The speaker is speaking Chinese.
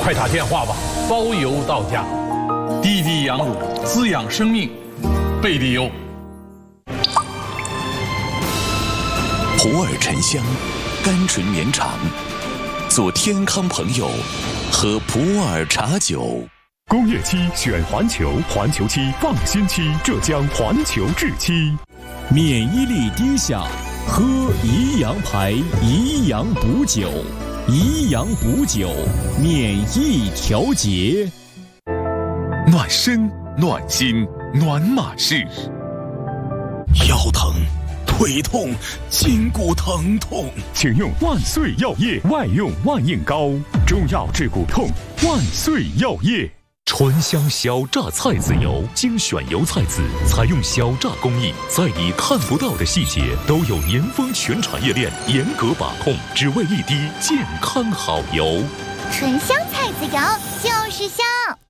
快打电话吧，包邮到家。滴滴羊乳滋养生命，贝利优。 普洱沉香，甘醇绵长，做天康朋友，喝普洱茶酒。 工业漆选环球，环球漆放心漆，浙江环球制漆。 免疫力低下，喝宜阳牌宜阳补酒，宜阳补酒，免疫调节。 暖身、暖心、暖马式。 腰疼、腿痛、筋骨疼痛， 请用万岁药业外用万应膏，中药治骨痛，万岁药业。醇香小榨菜籽油，精选油菜籽，采用小榨工艺，在你看不到的细节都有年丰全产业链严格把控，只为一滴健康好油。 醇香菜籽油就是香。